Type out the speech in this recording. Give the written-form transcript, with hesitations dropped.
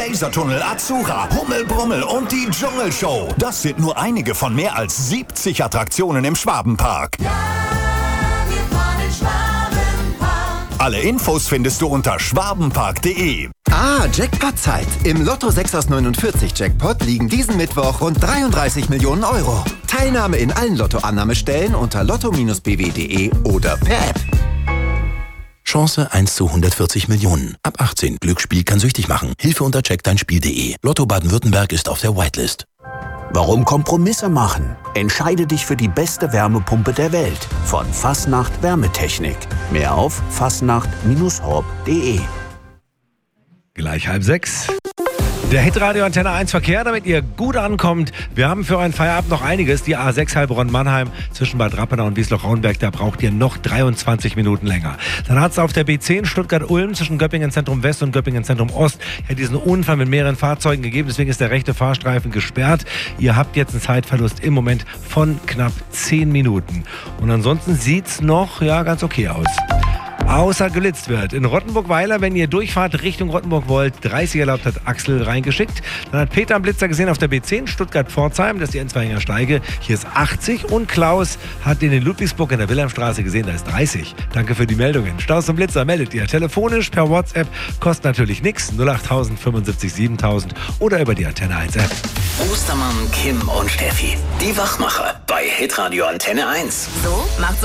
Lasertunnel, Azura, Hummelbrummel und die Dschungelshow. Das sind nur einige von mehr als 70 Attraktionen im Schwabenpark. Ja, wir fahren in Schwabenpark. Alle Infos findest du unter schwabenpark.de. Jackpot-Zeit. Im Lotto 6 aus 49 Jackpot liegen diesen Mittwoch rund 33 Millionen Euro. Teilnahme in allen Lottoannahmestellen unter lotto-bw.de oder per App. Chance 1 zu 140 Millionen. Ab 18. Glücksspiel kann süchtig machen. Hilfe unter checkdeinspiel.de. Lotto Baden-Württemberg ist auf der Whitelist. Warum Kompromisse machen? Entscheide dich für die beste Wärmepumpe der Welt. Von Fastnacht Wärmetechnik. Mehr auf fastnacht-horb.de. Gleich 5:30. Der Hitradio Antenne 1 Verkehr, damit ihr gut ankommt. Wir haben für euren Feierabend noch einiges. Die A6 Heilbronn-Mannheim zwischen Bad Rappenau und Wiesloch-Rauenberg, da braucht ihr noch 23 Minuten länger. Dann hat es auf der B10 Stuttgart-Ulm zwischen Göppingen Zentrum West und Göppingen Zentrum Ost diesen Unfall mit mehreren Fahrzeugen gegeben. Deswegen ist der rechte Fahrstreifen gesperrt. Ihr habt jetzt einen Zeitverlust im Moment von knapp 10 Minuten. Und ansonsten sieht es noch ganz okay aus. Außer gelitzt wird. In Rottenburg-Weiler, wenn ihr Durchfahrt Richtung Rottenburg wollt, 30 erlaubt, hat Axel reingeschickt. Dann hat Peter einen Blitzer gesehen auf der B10 Stuttgart-Pforzheim, das ist die N2 Steige. Hier ist 80 und Klaus hat den in Ludwigsburg in der Wilhelmstraße gesehen, da ist 30. Danke für die Meldungen. Staus und Blitzer meldet ihr telefonisch per WhatsApp, kostet natürlich nichts, 08000 75 7000 oder über die Antenne 1 App. Ostermann, Kim und Steffi, die Wachmacher bei Hitradio Antenne 1. So macht's